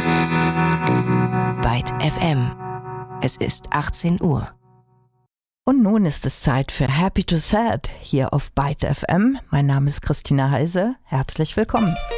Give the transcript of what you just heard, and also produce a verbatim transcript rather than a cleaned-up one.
Byte F M. Es ist achtzehn Uhr. Und nun ist es Zeit für Happy to Sad hier auf Byte F M. Mein Name ist Christina Heise. Herzlich willkommen.